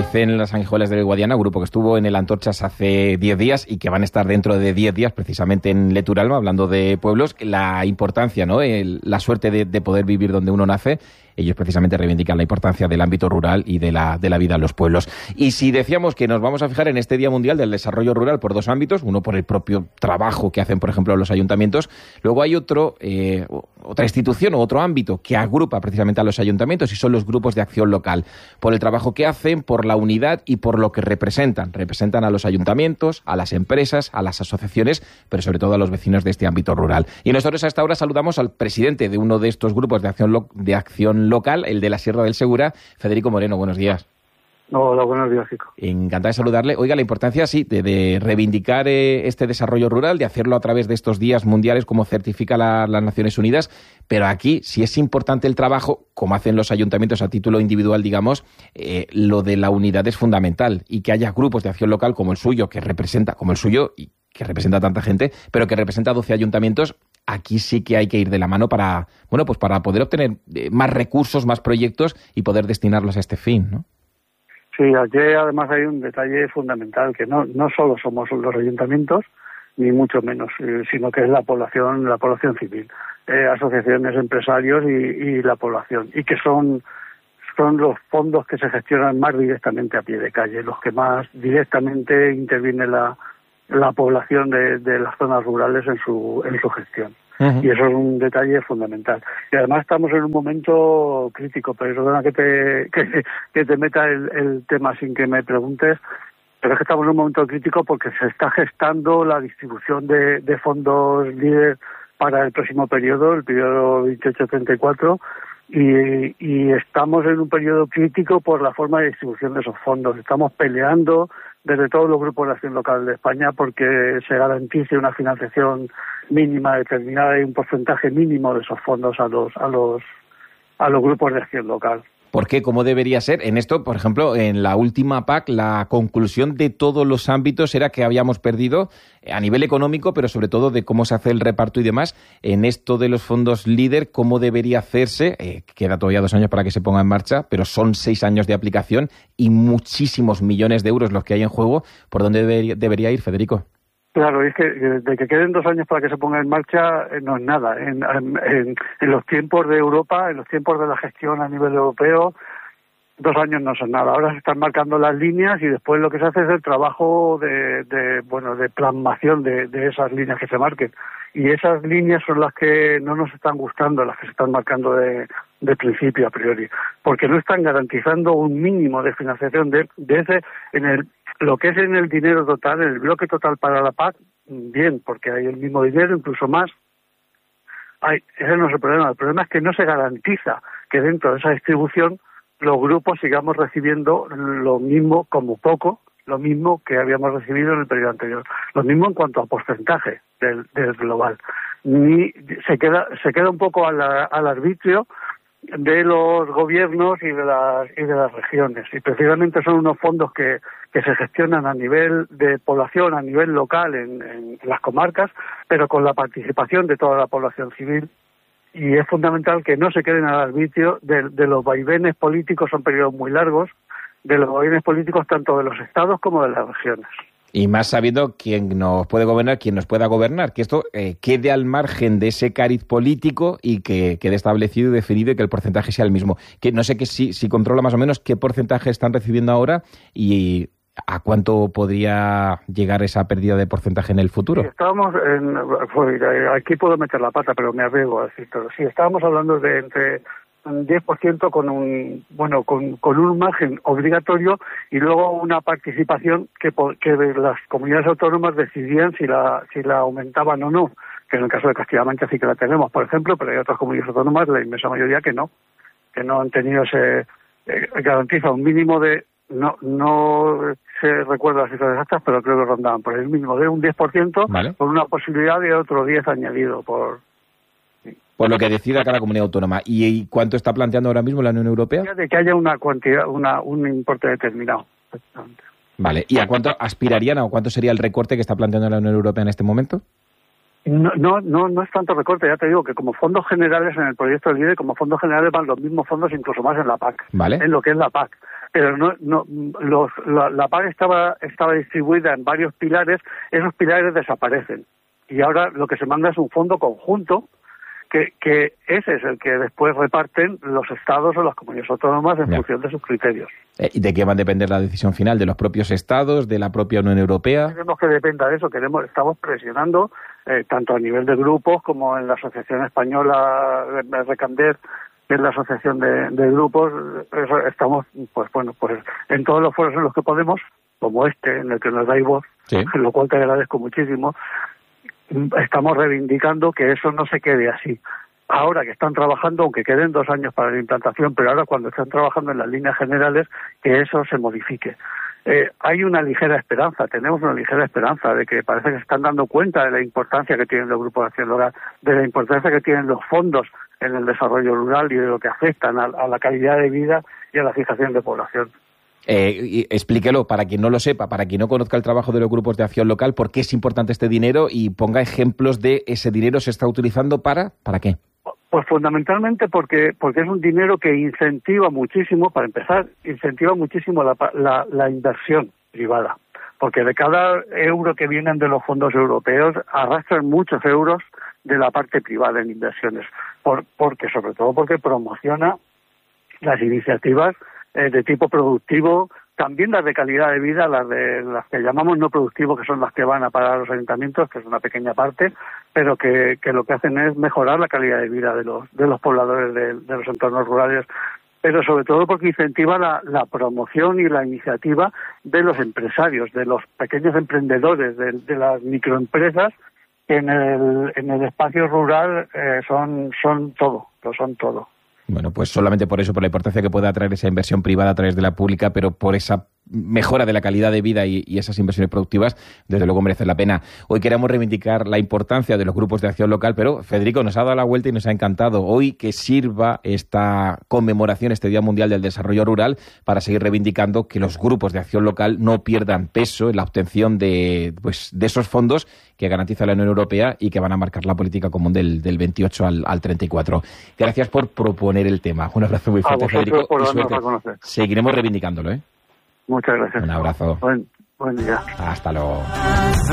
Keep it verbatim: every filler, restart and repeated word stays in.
C E N Las Sanguijuelas del Guadiana, grupo que estuvo en el Antorchas hace diez días y que van a estar dentro de diez días precisamente en Leturalma, hablando de pueblos, la importancia, ¿no? El, la suerte de, de poder vivir donde uno nace. Ellos precisamente reivindican la importancia del ámbito rural y de la, de la vida en los pueblos. Y si decíamos que nos vamos a fijar en este Día Mundial del Desarrollo Rural por dos ámbitos, uno por el propio trabajo que hacen, por ejemplo, los ayuntamientos, luego hay otro, eh, otra institución o otro ámbito que agrupa precisamente a los ayuntamientos y son los grupos de acción local, por el trabajo que hacen, por la unidad y por lo que representan. Representan a los ayuntamientos, a las empresas, a las asociaciones, pero sobre todo a los vecinos de este ámbito rural. Y nosotros a esta hora saludamos al presidente de uno de estos grupos de acción, lo, de acción local, el de la Sierra del Segura, Federico Moreno. Buenos días. Hola, buenos días, Chico. Encantado de saludarle. Oiga, la importancia, sí, de, de reivindicar eh, este desarrollo rural, de hacerlo a través de estos días mundiales, como certifica la, las Naciones Unidas, pero aquí, si es importante el trabajo, como hacen los ayuntamientos a título individual, digamos, eh, lo de la unidad es fundamental, y que haya grupos de acción local como el suyo, que representa, como el suyo, y que representa a tanta gente, pero que representa a doce ayuntamientos. Aquí sí que hay que ir de la mano para, bueno, pues para poder obtener más recursos, más proyectos y poder destinarlos a este fin, ¿no? Sí, aquí además hay un detalle fundamental, que no no solo somos los ayuntamientos, ni mucho menos, eh, sino que es la población, la población civil, eh, asociaciones, empresarios y, y la población, y que son son los fondos que se gestionan más directamente a pie de calle, los que más directamente interviene la la población de, de las zonas rurales en su en su gestión. Uh-huh. Y eso es un detalle fundamental. Y además estamos en un momento crítico, perdona que te que, que te meta el, el tema sin que me preguntes, pero es que estamos en un momento crítico porque se está gestando la distribución de, de fondos líder para el próximo periodo, el periodo veintiocho treinta y cuatro, y, y estamos en un periodo crítico por la forma de distribución de esos fondos. Estamos peleando desde todos los grupos de acción local de España porque se garantice una financiación mínima determinada y un porcentaje mínimo de esos fondos a los a los a los grupos de acción local. ¿Por qué? ¿Cómo debería ser? En esto, por ejemplo, en la última P A C, la conclusión de todos los ámbitos era que habíamos perdido a nivel económico, pero sobre todo de cómo se hace el reparto y demás. En esto de los fondos líder, ¿cómo debería hacerse? Eh, queda todavía dos años para que se ponga en marcha, pero son seis años de aplicación y muchísimos millones de euros los que hay en juego. ¿Por dónde debería, debería ir, Federico? Claro, es que de que queden dos años para que se ponga en marcha eh, no es nada. En, en, en los tiempos de Europa, en los tiempos de la gestión a nivel europeo, dos años no son nada. Ahora se están marcando las líneas y después lo que se hace es el trabajo de, de bueno, de plasmación de, de esas líneas que se marquen. Y esas líneas son las que no nos están gustando, las que se están marcando de, de principio a priori, porque no están garantizando un mínimo de financiación de, de ese en el lo que es en el dinero total, en el bloque total para la P A C, bien, porque hay el mismo dinero, incluso más. Hay, ese no es el problema. El problema es que no se garantiza que dentro de esa distribución los grupos sigamos recibiendo lo mismo, como poco, lo mismo que habíamos recibido en el periodo anterior. Lo mismo en cuanto a porcentaje del, del global. Ni se queda se queda un poco al, al arbitrio de los gobiernos y de las y de las regiones, y precisamente son unos fondos que, que se gestionan a nivel de población, a nivel local en, en las comarcas, pero con la participación de toda la población civil, y es fundamental que no se queden al arbitrio de, de los vaivenes políticos, son periodos muy largos, de los vaivenes políticos tanto de los estados como de las regiones. Y más sabiendo quién nos puede gobernar, quién nos pueda gobernar, que esto eh, quede al margen de ese cariz político y que quede establecido y definido y que el porcentaje sea el mismo. Que no sé que si, si controla más o menos qué porcentaje están recibiendo ahora y a cuánto podría llegar esa pérdida de porcentaje en el futuro. Sí, estábamos en, pues, aquí puedo meter la pata, pero me arriesgo a decir todo. Sí, estábamos hablando de entre un diez por ciento con un bueno con, con un margen obligatorio y luego una participación que, que las comunidades autónomas decidían si la si la aumentaban o no, que en el caso de Castilla-La Mancha sí que la tenemos, por ejemplo, pero hay otras comunidades autónomas, la inmensa mayoría, que no, que no han tenido ese eh, garantiza un mínimo de no no se recuerda las cifras exactas, pero creo que rondaban por el mínimo de un diez por ciento, ¿vale?, con una posibilidad de otro diez añadido por por lo que decida cada comunidad autónoma. ¿Y cuánto está planteando ahora mismo la Unión Europea? De que haya una cantidad, una, un importe determinado. Vale. ¿Y a cuánto aspirarían o cuánto sería el recorte que está planteando la Unión Europea en este momento? No, no, no, no es tanto recorte. Ya te digo que como fondos generales en el proyecto del líder, como fondos generales van los mismos fondos, incluso más en la P A C, vale, en lo que es la P A C. pero no, no los, la, la PAC estaba, estaba distribuida en varios pilares, esos pilares desaparecen. Y ahora lo que se manda es un fondo conjunto, que, que ese es el que después reparten los estados o las comunidades autónomas en ya. función de sus criterios. ¿Y de qué va a depender la decisión final? ¿De los propios estados? ¿De la propia Unión Europea? Queremos que dependa de eso, queremos, estamos presionando eh, tanto a nivel de grupos como en la Asociación Española de Recander, que es la asociación de, de grupos. Eso, estamos, pues bueno, pues en todos los foros en los que podemos, como este, en el que nos dais voz, sí. Lo cual te agradezco muchísimo. Estamos reivindicando que eso no se quede así. Ahora que están trabajando, aunque queden dos años para la implantación, pero ahora cuando están trabajando en las líneas generales, que eso se modifique. Eh, hay una ligera esperanza, tenemos una ligera esperanza de que parece que se están dando cuenta de la importancia que tienen los grupos de acción local, de la importancia que tienen los fondos en el desarrollo rural y de lo que afectan a, a la calidad de vida y a la fijación de población. Eh, y explíquelo para quien no lo sepa, para quien no conozca el trabajo de los grupos de acción local, por qué es importante este dinero y ponga ejemplos de ese dinero se está utilizando para, ¿para qué? Pues fundamentalmente porque porque es un dinero que incentiva muchísimo, para empezar, incentiva muchísimo la, la, la inversión privada, porque de cada euro que vienen de los fondos europeos arrastran muchos euros de la parte privada en inversiones, por, porque sobre todo porque promociona las iniciativas eh, de tipo productivo, también las de calidad de vida, las de las que llamamos no productivos, que son las que van a pagar a los ayuntamientos, que es una pequeña parte, pero que, que lo que hacen es mejorar la calidad de vida de los de los pobladores de, de los entornos rurales, pero sobre todo porque incentiva la, la promoción y la iniciativa de los empresarios, de los pequeños emprendedores, de, de las microempresas, que en el, en el espacio rural eh, son, son todo, lo son todo. Bueno, pues solamente por eso, por la importancia que pueda atraer esa inversión privada a través de la pública, pero por esa mejora de la calidad de vida y, y esas inversiones productivas, desde luego merece la pena. Hoy queremos reivindicar la importancia de los grupos de acción local, pero Federico nos ha dado la vuelta y nos ha encantado hoy que sirva esta conmemoración, este Día Mundial del Desarrollo Rural, para seguir reivindicando que los grupos de acción local no pierdan peso en la obtención de, pues, de esos fondos que garantiza la Unión Europea y que van a marcar la política común del, del veintiocho al, al treinta y cuatro. Gracias por proponer el tema. Un abrazo muy fuerte, Federico. Por y suerte. A Seguiremos reivindicándolo, ¿eh? Muchas gracias. Un abrazo. Buen, buen día. Hasta luego.